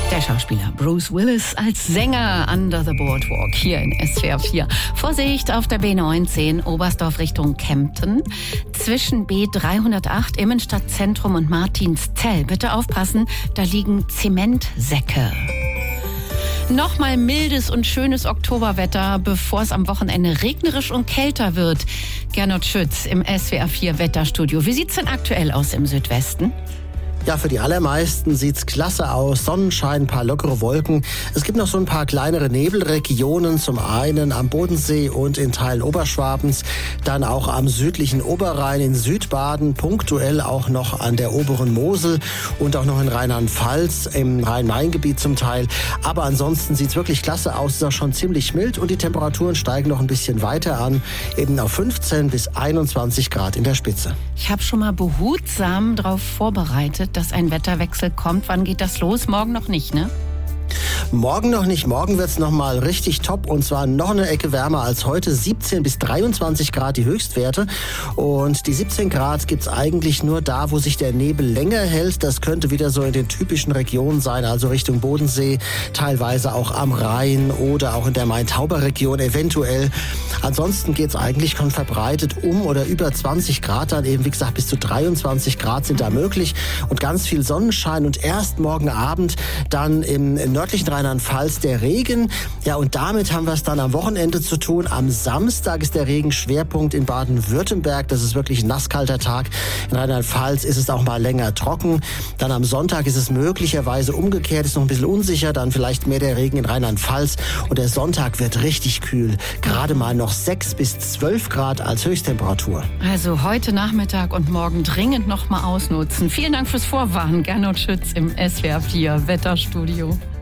Der Schauspieler Bruce Willis als Sänger Under the Boardwalk hier in SWR 4. Vorsicht auf der B19 Oberstdorf Richtung Kempten. Zwischen B308 im Stadtzentrum und Martinszell. Bitte aufpassen, da liegen Zementsäcke. Nochmal mildes und schönes Oktoberwetter, bevor es am Wochenende regnerisch und kälter wird. Gernot Schütz im SWR 4 Wetterstudio. Wie sieht's denn aktuell aus im Südwesten? Ja, für die allermeisten sieht's klasse aus. Sonnenschein, ein paar lockere Wolken. Es gibt noch so ein paar kleinere Nebelregionen, zum einen am Bodensee und in Teilen Oberschwabens, dann auch am südlichen Oberrhein in Südbaden, punktuell auch noch an der oberen Mosel und auch noch in Rheinland-Pfalz, im Rhein-Main-Gebiet zum Teil. Aber ansonsten sieht's wirklich klasse aus, ist auch schon ziemlich mild und die Temperaturen steigen noch ein bisschen weiter an, eben auf 15 bis 21 Grad in der Spitze. Ich habe schon mal behutsam darauf vorbereitet, dass ein Wetterwechsel kommt. Wann geht das los? Morgen noch nicht, ne? Morgen noch nicht. Morgen wird's noch mal richtig top und zwar noch eine Ecke wärmer als heute. 17 bis 23 Grad die Höchstwerte. Und die 17 Grad gibt's eigentlich nur da, wo sich der Nebel länger hält. Das könnte wieder so in den typischen Regionen sein, also Richtung Bodensee, teilweise auch am Rhein oder auch in der Main-Tauber-Region eventuell. Ansonsten geht's eigentlich schon verbreitet um oder über 20 Grad dann eben, wie gesagt, bis zu 23 Grad sind da möglich und ganz viel Sonnenschein und erst morgen Abend dann im nördlichen Rheinland-Pfalz der Regen. Ja, und damit haben wir es dann am Wochenende zu tun. Am Samstag ist der Regenschwerpunkt in Baden-Württemberg. Das ist wirklich ein nasskalter Tag. In Rheinland-Pfalz ist es auch mal länger trocken. Dann am Sonntag ist es möglicherweise umgekehrt, ist noch ein bisschen unsicher. Dann vielleicht mehr der Regen in Rheinland-Pfalz. Und der Sonntag wird richtig kühl. Gerade mal noch 6 bis 12 Grad als Höchsttemperatur. Also heute Nachmittag und morgen dringend noch mal ausnutzen. Vielen Dank fürs Vorwarnen. Gernot Schütz im SWR 4 Wetterstudio.